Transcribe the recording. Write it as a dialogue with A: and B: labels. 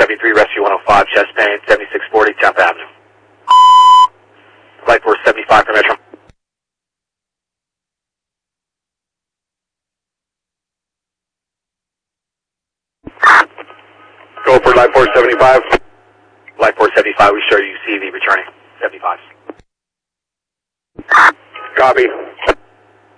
A: 73, Rescue 105, chest pain, 7640, 10th Avenue. Flight 475 for Metro. Go for Light 475. Light 475, we show you CV returning, 75.
B: Copy.